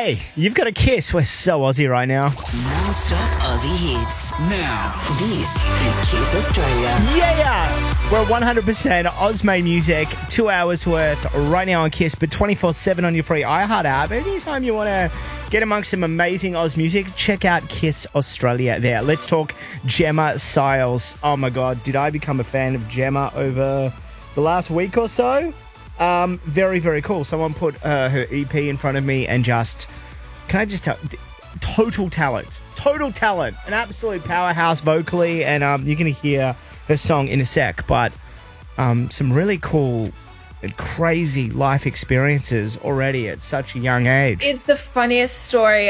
Hey, you've got a Kiss. We're so Aussie right now. Non-stop Aussie hits. Now, this is Kiss Australia. Yeah! We're 100% Ozmade music, 2 hours worth right now on Kiss, but 24/7 on your free iHeart app. Anytime you want to get amongst some amazing Oz music, check out Kiss Australia there. Let's talk Gemma Siles. Oh my God, did I become a fan of Gemma over the last week or so? Very, very cool. Someone put her EP in front of me and can I just tell, total talent, an absolute powerhouse vocally, and you're going to hear her song in a sec, but some really cool and crazy life experiences already at such a young age. It's the funniest story.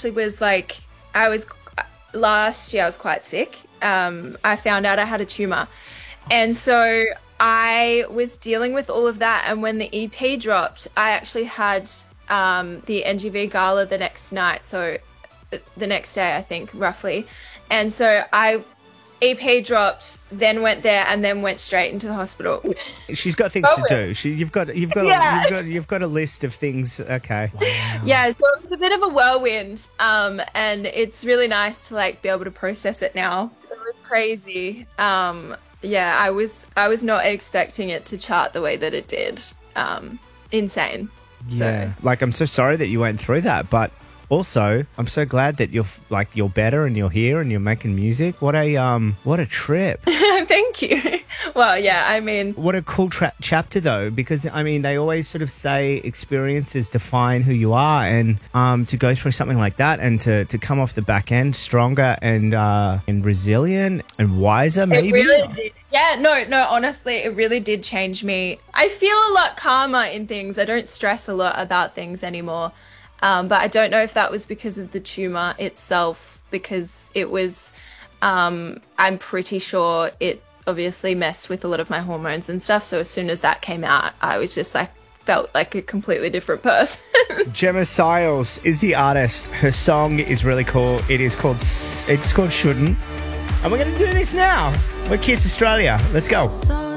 Last year I was quite sick. I found out I had a tumour, and so I was dealing with all of that, and when the EP dropped, I actually had the NGV gala the next night, so the next day, I think, roughly. And so EP dropped, then went there, and then went straight into the hospital. She's got things to do. You've got a list of things. Okay. Wow. Yeah, so it was a bit of a whirlwind, and it's really nice to be able to process it now. It was crazy. Yeah, I was not expecting it to chart the way that it did. Insane. Yeah. So. I'm so sorry that you went through that, but also I'm so glad that you're better and you're here and you're making music. What a trip. Thank you. Well, yeah, I mean, what a cool chapter though, because I mean they always sort of say experiences define who you are, and to go through something like that and to come off the back end stronger and resilient and wiser, maybe. It really did. Yeah, no, honestly, it really did change me. I feel a lot calmer in things. I don't stress a lot about things anymore. But I don't know if that was because of the tumour itself, because it was, I'm pretty sure it obviously messed with a lot of my hormones and stuff. So as soon as that came out, I was just felt like a completely different person. Gemma Siles is the artist. Her song is really cool. It's called Shouldn't. And we're going to do this now. We're Kiss Australia. Let's go. So